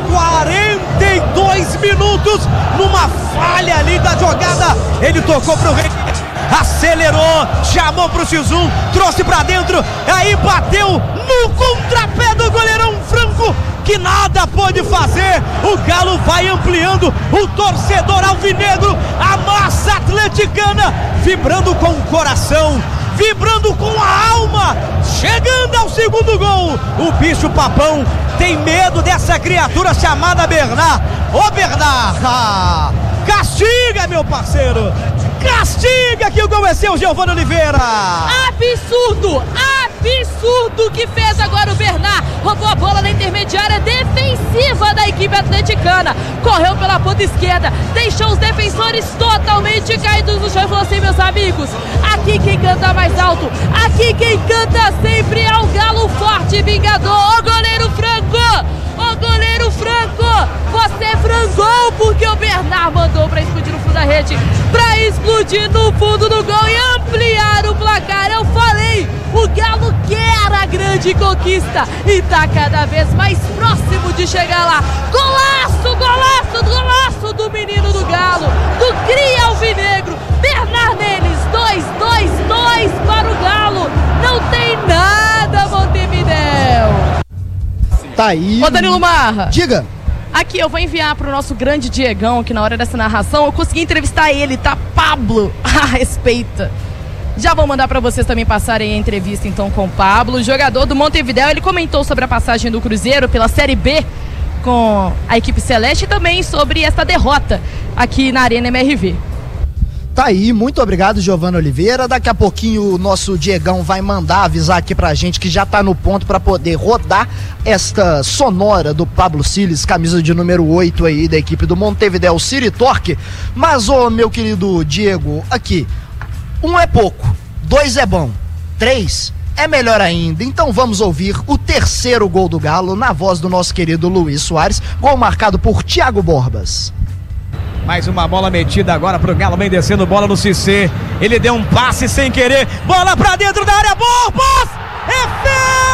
42 minutos, numa falha ali da jogada, ele tocou pro Rei, acelerou, chamou pro X1, trouxe pra dentro, aí bateu no contrapé do goleirão Franco, que nada pôde fazer. O Galo vai ampliando, o torcedor alvinegro, a massa atleticana, vibrando com o coração, vibrando com a alma, chegando ao segundo gol. O bicho papão tem medo dessa criatura chamada Bernard. Ô Bernard, castiga, meu parceiro, castiga, que o gol é seu, Giovanni Oliveira. Absurdo, absurdo que fez agora o Bernard. Roubou a bola na intermediária defensiva da equipe atleticana, correu pela ponta esquerda, deixou os defensores totalmente caídos no chão e falou assim: meus amigos, aqui quem canta mais alto, aqui quem canta sempre é o Galo forte e vingador. Ô goleiro Franco, ô goleiro Franco, você frangou, porque o Bernard mandou pra explodir no fundo da rede, pra explodir no fundo do gol e ampliar o placar. Eu falei, o Galo quer a grande conquista e tá cada vez mais próximo de chegar lá. Golaço, golaço, golaço do menino do Galo, do cria alvinegro, Bernard neles. 2-2-2 para o Galo, não tem nada, Montevidéu. Tá aí. Ô Danilo Marra, diga. Aqui eu vou enviar pro nosso grande Diegão, que na hora dessa narração eu consegui entrevistar ele, tá? Pablo, a respeita. Já vou mandar pra vocês também passarem a entrevista então com o Pablo, jogador do Montevidéu. Ele comentou sobre a passagem do Cruzeiro pela Série B com a equipe celeste e também sobre essa derrota aqui na Arena MRV. Tá aí, muito obrigado, Giovanni Oliveira. Daqui a pouquinho o nosso Diegão vai mandar avisar aqui pra gente que já tá no ponto pra poder rodar esta sonora do Pablo Siles, camisa de número 8 aí da equipe do Montevidéu City Torque. Mas, ô meu querido Diego, aqui, 1 é pouco, 2 é bom, 3 é melhor ainda. Então vamos ouvir o terceiro gol do Galo na voz do nosso querido Luiz Soares, gol marcado por Thiago Borbas. Mais uma bola metida agora pro Galo, vem descendo bola no Cissé, ele deu um passe sem querer, bola pra dentro da área, Borbas, é feio!